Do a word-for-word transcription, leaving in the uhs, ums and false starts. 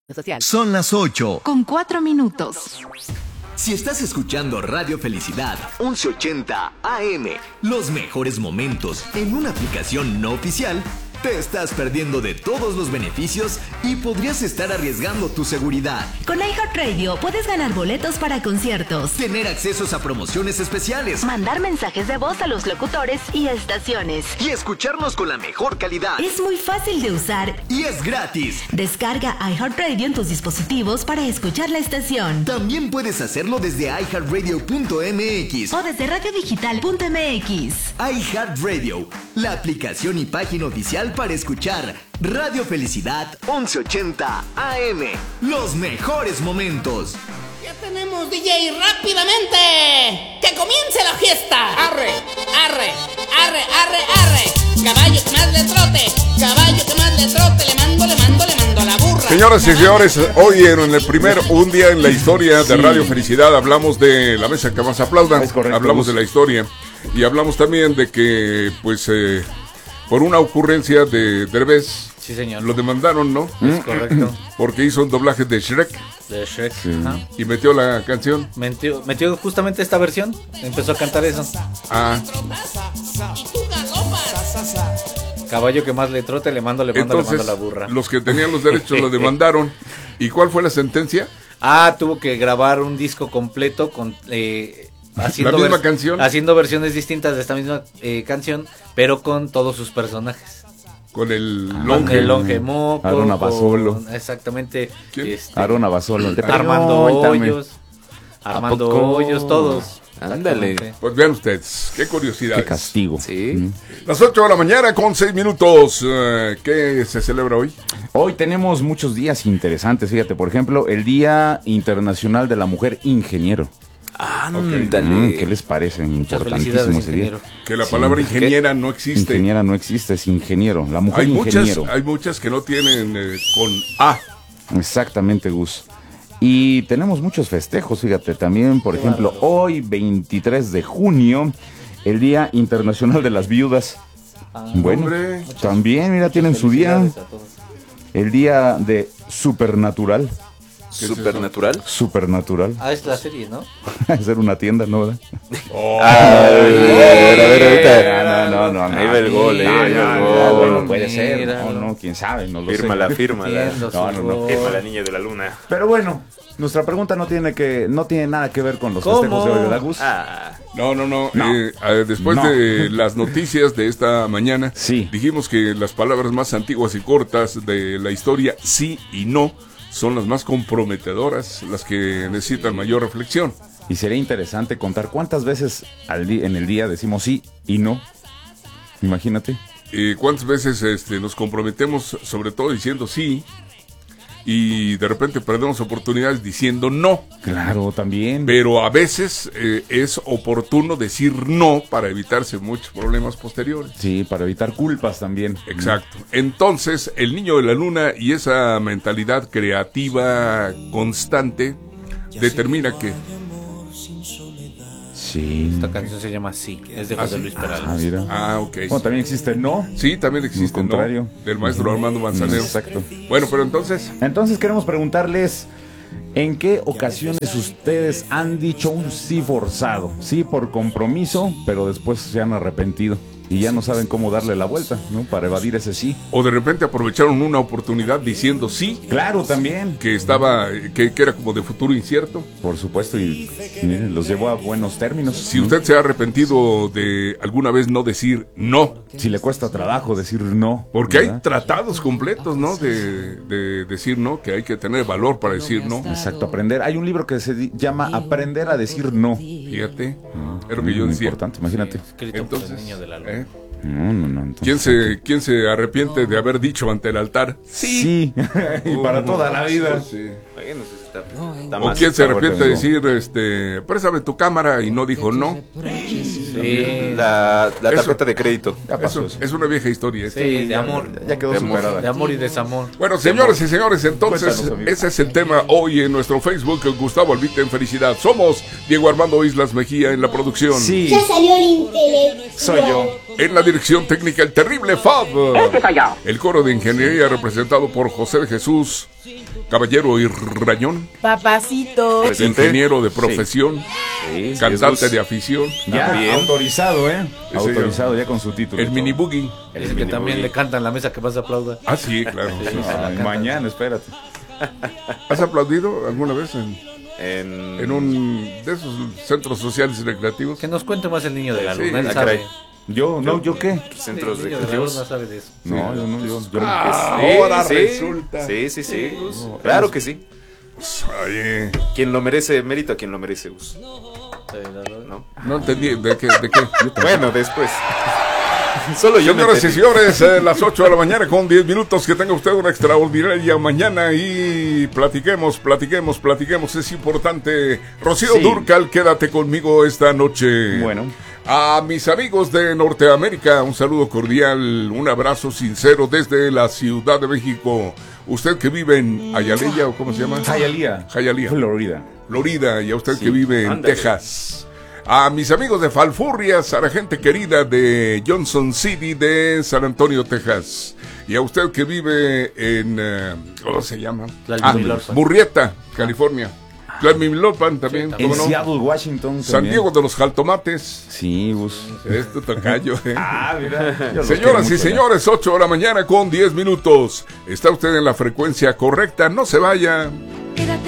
Social. Son las ocho. Con cuatro minutos. Si estás escuchando Radio Felicidad once ochenta A M, los mejores momentos en una aplicación no oficial, te estás perdiendo de todos los beneficios y podrías estar arriesgando tu seguridad. Con iHeartRadio puedes ganar boletos para conciertos, tener accesos a promociones especiales, mandar mensajes de voz a los locutores y estaciones, y escucharnos con la mejor calidad. Es muy fácil de usar y es gratis. Descarga iHeartRadio en tus dispositivos para escuchar la estación. También puedes hacerlo desde i heart radio punto m x o desde radio digital punto m x. iHeartRadio, la aplicación y página oficial para escuchar Radio Felicidad once ochenta A M. Los mejores momentos. Ya tenemos D J, rápidamente. ¡Que comience la fiesta! Arre, arre, arre, arre, arre. Caballo que más le trote, caballo que más le trote. Le mando, le mando, le mando a la burra. Señoras y señores, hoy en el primer Un Día en la Historia de Radio Felicidad hablamos de la mesa que más aplauda. Hablamos de la historia y hablamos también de que, pues, eh, por una ocurrencia de Derbez, sí, señor, lo demandaron, ¿no? Es correcto. Porque hizo un doblaje de Shrek. De Shrek. Sí. Y metió la canción. Metió, metió justamente esta versión. Empezó a cantar eso. Ah. Caballo que más le trote, le mando, le mando, Entonces, le mando a la burra. Los que tenían los derechos lo demandaron. ¿Y cuál fue la sentencia? Ah, tuvo que grabar un disco completo con... Eh, Haciendo la misma vers- canción, haciendo versiones distintas de esta misma eh, canción, pero con todos sus personajes. Con el ah, longe, el longe moco, Aaron Abasolo, exactamente. Este, Aaron Abasolo, Armando Hoyos, Armando Hoyos, todos. Ándale. Pues vean ustedes, qué curiosidades. Qué castigo. Sí. Mm. Las ocho de la mañana con seis minutos. Uh, ¿Qué se celebra hoy? Hoy tenemos muchos días interesantes. Fíjate, por ejemplo, el Día Internacional de la Mujer Ingeniero. Ah, okay. mm, ¿Qué les parece? Importantísimo ese día. Que la palabra sí. ingeniera no existe. Ingeniera no existe, es ingeniero. La mujer hay ingeniero. Muchas, hay muchas que no tienen eh, con A. Exactamente, Gus. Y tenemos muchos festejos, fíjate, también, por ejemplo, hoy, veintitrés de junio, el Día Internacional de las Viudas. Ah, bueno, hombre. también, mira, tienen su día. El Día de Supernatural. ¿Supernatural? Supernatural. Ah, es la serie, ¿no? Es ser una tienda, ¿no? ¿verdad? Oh, a ver, a ver, ahorita. No, no, no, no. Ahí va el gol, eh. No, ahí va el no, gol. bueno, puede ser. No, no, quién sabe, no lo Fírmala, sé. fírmala. No, no, no. Firma la niña de la luna. Pero bueno, nuestra pregunta no tiene que no tiene nada que ver con los ¿Cómo? festejos de hoy, ¿verdad, Gus? Ah. No, no, no. No. Eh, eh, después No. de las noticias de esta mañana, Sí. dijimos que las palabras más antiguas y cortas de la historia, sí y no, son las más comprometedoras, las que necesitan mayor reflexión. Y sería interesante contar cuántas veces al día, en el día decimos sí y no. Imagínate. Eh, ¿Cuántas veces este, nos comprometemos sobre todo diciendo sí y de repente perdemos oportunidades diciendo no? Claro, también. Pero a veces eh, es oportuno decir no para evitarse muchos problemas posteriores. Sí, para evitar culpas también. Exacto. Entonces, el niño de la luna y esa mentalidad creativa constante determina que... Sí. Esta canción se llama Sí, es de José ¿Ah, sí? Luis Perales. Ah, mira. Ah, ok. Bueno, también existe el no. Sí, también existe, Al ¿no? contrario. Del maestro Armando Manzanero. Exacto. Bueno, pero entonces... Entonces queremos preguntarles, ¿en qué ocasiones ustedes han dicho un sí forzado? Sí por compromiso, pero después se han arrepentido y ya no saben cómo darle la vuelta, ¿no? Para evadir ese sí. O de repente aprovecharon una oportunidad diciendo sí, Claro, también. que estaba, que, que era como de futuro incierto. Por supuesto, y miren, los llevó a buenos términos. Si ¿no? usted se ha arrepentido de alguna vez no decir no, Si le cuesta trabajo decir no. porque hay ¿verdad? tratados completos, ¿no? De, de decir no, que hay que tener valor para decir no. Exacto, aprender. Hay un libro que se di- llama Aprender a decir no. Fíjate, es lo que Muy yo decía. importante, imagínate. Escrito por el Entonces, niño de la luna. ¿eh? No, no, no. entonces- ¿Quién se, quién se arrepiente de haber dicho ante el altar sí? Sí, y para toda la vida. Sí. Bueno, eso está, está ¿O más. quién se está arrepiente de bueno. decir, este, préstame tu cámara y no dijo no? Sí, La, la Eso. tarjeta de crédito. Ya pasó Eso, eso. es una vieja historia. esta. sí, de amor. Ya quedó De amor. superada. De amor y desamor. Bueno, señores y señores, entonces Cuéntanos, amigo. ese es el tema hoy en nuestro Facebook, Gustavo Albite en Felicidad. Somos Diego Armando Islas Mejía en la producción. Sí, Ya salió el intelectual. soy yo. En la dirección técnica, el terrible Fab. El coro de ingeniería representado por José de Jesús Caballero y Rañón, Papacito. Presente. ingeniero de profesión, Sí, cantante Jesús. de afición, Ya, También. autorizado, ¿eh? Ese Autorizado ya con su título. el mini boogie. Es que también le cantan la mesa que más aplauda. Ah, sí, claro. Ay, mañana, espérate. ¿Has aplaudido alguna vez en, En, en un de esos centros sociales y recreativos? Que nos cuente más el niño de la Sí, luna, él ah, sabe. caray. Yo, no, ¿yo qué? centros El niño de la luna recreativos. sabe de eso. No, yo no, yo. yo Ahora sí, resulta. Sí, sí, sí. Claro que sí. Oye, Quien lo merece, mérito a quien lo merece, Gus. ¿No? no entendí de qué. De qué. Bueno, después. Solo yo me Señoras y entendí. señores, eh, las ocho de la mañana con diez minutos, que tenga usted una extraordinaria mañana y platiquemos, platiquemos, platiquemos, es importante. Rocío Sí. Dúrcal, quédate conmigo esta noche. Bueno. A mis amigos de Norteamérica, un saludo cordial, un abrazo sincero desde la Ciudad de México. Usted que vive en Ayalía, ¿o cómo se llama? Hialeah, Hialeah. Florida. Florida, y a usted que vive en ándale. Texas. A mis amigos de Falfurrias, a la gente querida de Johnson City de San Antonio, Texas. Y a usted que vive en, eh, ¿cómo se llama? Tlalnepantla. Burrieta, California. Tlalnepantla también, En ¿cómo no? Seattle, Washington. San también. Diego de los Jaltomates. Sí, Gus. Esto tocayo, eh. Ah, mira. Yo los quiero Señoras y mucho, ya. señores, ocho de la mañana con diez minutos. Está usted en la frecuencia correcta, no se vaya. Quédate